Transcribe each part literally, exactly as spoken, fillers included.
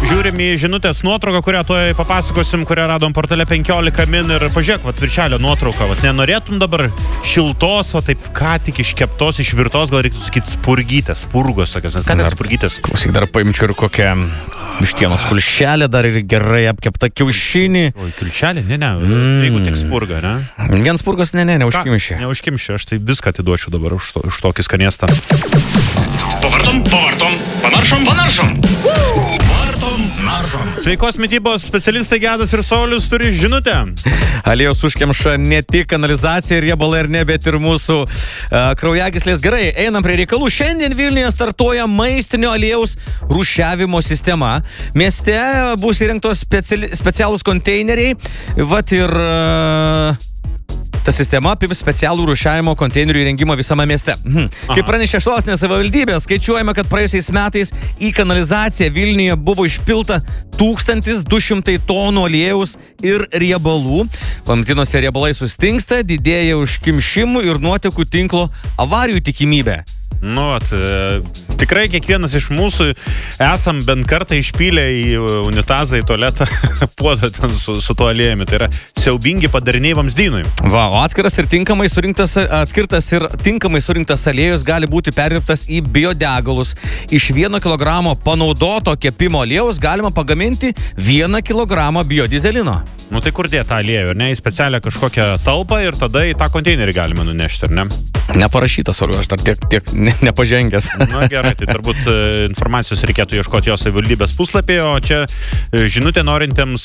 Žiūrim į žinutės nuotrauką, kurią tuoj papasakosim, kurią radom portale penkiolika min ir pažiūrėk, vat viršelio nuotrauką, vat nenorėtum dabar šiltos, o taip ką tik iškeptos, išvirtos, gal reiktų sakyti spurgytės, spurgos, tokios, ką ten spurgytės? Klausyk, dar paimčiau ir kokią vištienos kulšelę, dar ir gerai apkepta kiaušinį. Oi, kulšelė? Ne, ne, mm. jeigu tik spurga, ne? Vien spurgos, ne, ne, neužkimši. Neužkimši, aš tai viską atiduočiau dabar už, to, už tokį skanėstą. Pavartom, pavartom, panaršom, panaršom. Vartom, naršom. Sveikos mitybos specialistai Gedas ir Saulius turi žinutę. Aliejaus užkemša ne tik kanalizacija ir riebalai, ir ne, bet ir mūsų uh, kraujagyslės. Gerai, einam prie reikalų. Šiandien Vilniuje startuoja maistinio aliejaus rūšiavimo sistema. Mieste bus įrengtos speciali, specialūs konteineriai. Vat ir... Uh, Ta sistema apims specialų rūšiavimo konteinerių įrengimą visame mieste. Mhm. Kaip pranešė Sostinės savivaldybė, skaičiuojama, kad praėjusiais metais į kanalizaciją Vilniuje buvo išpilta tūkstantis du šimtai tonų aliejaus ir riebalų. Vamzdynuose riebalai sustingsta, didėja užkimšimų ir nuotekų tinklo avarijų tikimybė. Nu, at, e, tikrai kiekvienas iš mūsų esam bent kartą išpylę į unitazą, į tualetą puodą ten su, su tuo aliejumi. Tai yra siaubingi padariniai vamzdynui. Va, o atskiras ir tinkamai surinktas, atskirtas ir tinkamai surinktas aliejus gali būti perdirbtas į biodegalus. Iš vieno kilogramo panaudoto kepimo aliejaus galima pagaminti vieną kilogramą biodizelino. Nu tai kur dėt tą aliejų, ar ne? Į specialią kažkokią talpą ir tada į tą konteinerį galima nunešti, ar ne? Neparašyta, sorry, aš dar tiek, tiek ne, nepažengęs. Na gerai, tai turbūt informacijos reikėtų ieškoti jos savivaldybės puslapyje, o čia žinutė norintiems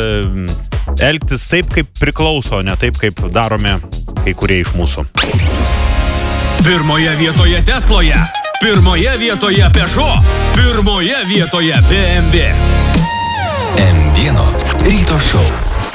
elgtis taip, kaip priklauso, ne taip, kaip darome kai kurie iš mūsų. Pirmoje vietoje Tesloje, pirmoje vietoje Peugeot, pirmoje vietoje B M W. M vieno ryto šou.